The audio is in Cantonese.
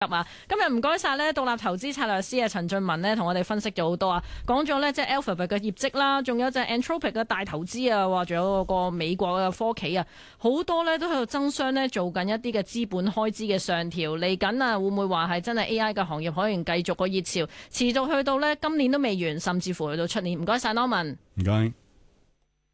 啊！今日唔該晒咧，獨立投資策略師陳俊文呢，同我哋分析咗好多啊，講咗呢，即係 Alphabet 嘅業績啦，仲有就係 Anthropic 嘅大投資啊，或仲有個美國嘅科企啊，好多呢都喺度爭相呢做緊一啲嘅資本開支嘅上調，嚟緊啊會唔會話係真係 AI 嘅行業可能繼續個熱潮持續去到呢今年都未完，甚至乎去到出年？唔該晒 Norman，唔該。